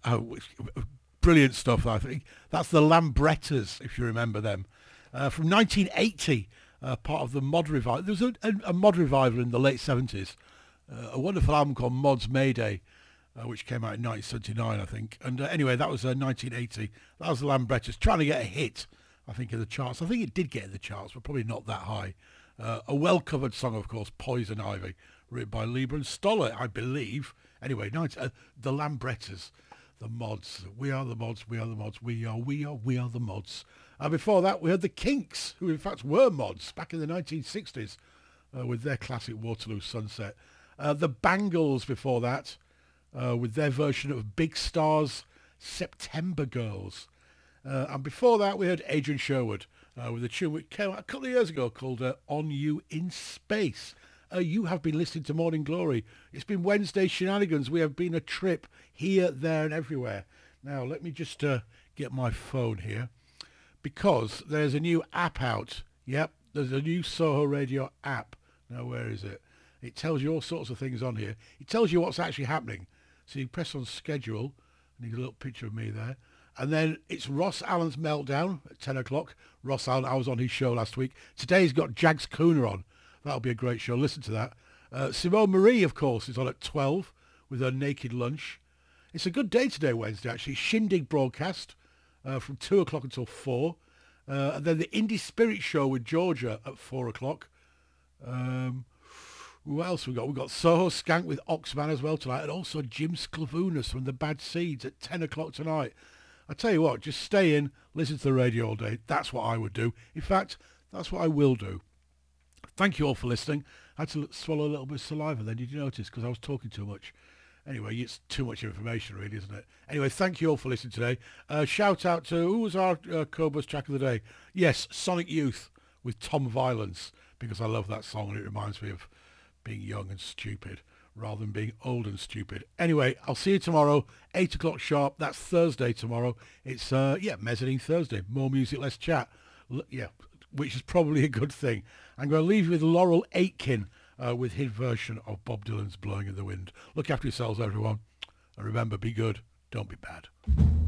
Brilliant stuff, I think. That's the Lambrettas, if you remember them. From 1980, part of the mod revival. There was a mod revival in the late 70s. A wonderful album called Mod's Mayday, which came out in 1979, I think. And anyway, that was 1980. That was the Lambrettas trying to get a hit, I think, in the charts. I think it did get in the charts, but probably not that high. A well-covered song, of course, Poison Ivy, written by Lieber and Stoller, I believe. Anyway, the Lambrettas. The Mods. We are the Mods. We are the Mods. We are the Mods. And before that, we had the Kinks, who in fact were Mods back in the 1960s with their classic Waterloo Sunset. The Bangles before that with their version of Big Star's September Girls. And before that, we had Adrian Sherwood with a tune which came out a couple of years ago called On You in Space. You have been listening to Morning Glory. It's been Wednesday shenanigans. We have been a trip here, there and everywhere. Now, let me just get my phone here because there's a new app out. Yep, there's a new Soho Radio app. Now, where is it? It tells you all sorts of things on here. It tells you what's actually happening. So you press on schedule, and you get a little picture of me there. And then it's Ross Allen's Meltdown at 10 o'clock. Ross Allen, I was on his show last week. Today he's got Jags Cooner on. That'll be a great show. Listen to that. Simone Marie, of course, is on at 12 with her Naked Lunch. It's a good day today, Wednesday, actually. Shindig broadcast from 2 o'clock until 4. And then the Indie Spirit Show with Georgia at 4 o'clock. Who else we got? We've got Soho Skank with Oxman as well tonight. And also Jim Sclavunas from the Bad Seeds at 10 o'clock tonight. I tell you what, just stay in, listen to the radio all day. That's what I would do. In fact, that's what I will do. Thank you all for listening. I had to swallow a little bit of saliva then, did you notice? Because I was talking too much. Anyway, it's too much information really, isn't it? Anyway, thank you all for listening today. Shout out to, who was our Cobus track of the day? Yes, Sonic Youth with Tom Violence, because I love that song and it reminds me of being young and stupid rather than being old and stupid. Anyway, I'll see you tomorrow, 8 o'clock sharp. That's Thursday tomorrow. It's, Mezzanine Thursday. More music, less chat. Which is probably a good thing. I'm going to leave you with Laurel Aitken with his version of Bob Dylan's Blowing in the Wind. Look after yourselves, everyone. And remember, be good, don't be bad.